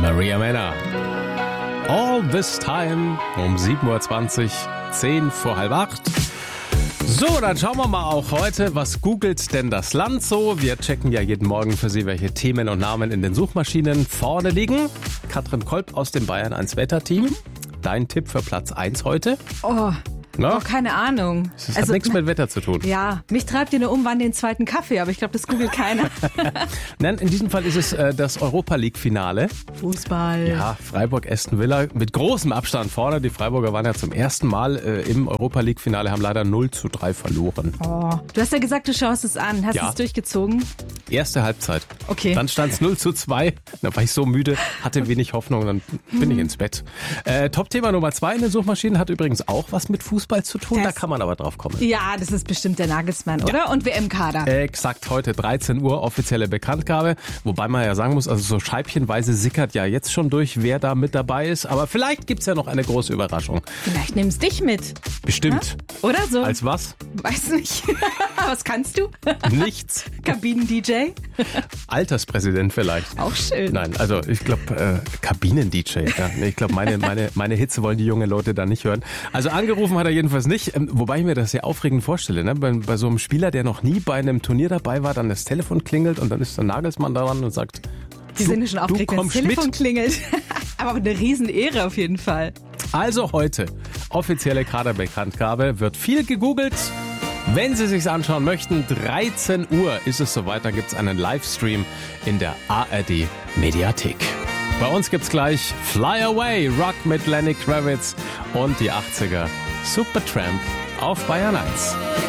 Maria Männer. All this time um 7.20 Uhr, 10 vor halb 8. So, dann schauen wir mal auch heute, was googelt denn das Land so? Wir checken ja jeden Morgen für Sie, welche Themen und Namen in den Suchmaschinen vorne liegen. Katrin Kolb aus dem Bayern 1 Wetterteam. Dein Tipp für Platz 1 heute? Keine Ahnung. Das hat nichts mit Wetter zu tun. Ja, mich treibt ihr nur um, wann den zweiten Kaffee, aber ich glaube, das googelt keiner. Nein, in diesem Fall ist es das Europa-League-Finale. Fußball. Ja, Freiburg-Aston Villa mit großem Abstand vorne. Die Freiburger waren ja zum ersten Mal im Europa-League-Finale, haben leider 0:3 verloren. Oh, du hast ja gesagt, du schaust es an. Hast du es durchgezogen? Erste Halbzeit. Okay. Dann stand es 0:2. Da war ich so müde, hatte wenig Hoffnung, dann bin ich ins Bett. Top-Thema Nummer 2 in den Suchmaschinen hat übrigens auch was mit Fußball zu tun, da kann man aber drauf kommen. Ja, das ist bestimmt der Nagelsmann, oder? Und WM-Kader. Exakt, heute 13 Uhr offizielle Bekanntgabe. Wobei man ja sagen muss, also so scheibchenweise sickert ja jetzt schon durch, wer da mit dabei ist. Aber vielleicht gibt's ja noch eine große Überraschung. Vielleicht nimmst dich mit. Bestimmt. Ja? Oder so? Als was? Weiß nicht. Was kannst du? Nichts. Kabinen-DJ? Alterspräsident vielleicht. Auch schön. Nein, also ich glaube Kabinen-DJ. Ja. Ich glaube, meine Hitze wollen die jungen Leute da nicht hören. Also angerufen hat er jedenfalls nicht. Wobei ich mir das sehr aufregend vorstelle. Ne? Bei so einem Spieler, der noch nie bei einem Turnier dabei war, dann das Telefon klingelt und dann ist der Nagelsmann daran und sagt, die sind ja schon aufgeregt, wenn das Telefon klingelt. Aber eine Riesenehre auf jeden Fall. Also heute, offizielle Kaderbekanntgabe, wird viel gegoogelt. Wenn Sie sich's anschauen möchten, 13 Uhr ist es soweit, dann gibt's einen Livestream in der ARD Mediathek. Bei uns gibt's gleich Fly Away, Rock mit Lenny Kravitz und die 80er Supertramp auf Bayern 1.